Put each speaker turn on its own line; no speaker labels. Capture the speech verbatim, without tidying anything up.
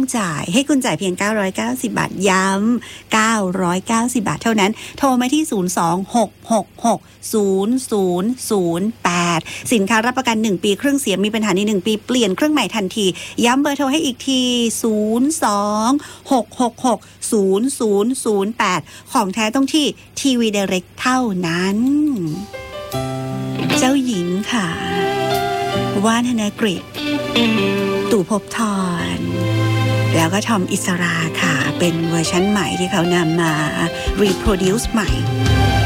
จ่ายให้คุณจ่ายเพียงเก้าร้อยเก้าสิบบาทย้ำเก้าร้อยเก้าสิบบาทเท่านั้นโทรมาที่ศูนย์ สอง หก หก หก ศูนย์ ศูนย์ ศูนย์ แปดสินค้ารับประกันหนึ่งปีเครื่องเสียมีปัญหาในหนึ่งปีเปลี่ยนเครื่องใหม่ทันทีย้ำเบอร์โทรให้อีกทีศูนย์ สอง หก หก หก ศูนย์ ศูนย์ ศูนย์ แปดของแท้ต้องที่ทีวี Direct เท่านั้นเจ้าหญิงค่ะว่านธนกฤษตู่ภพธรแล้วก็ทอมอิสราค่ะเป็นเวอร์ชันใหม่ที่เขานำมา reproduce ใหม่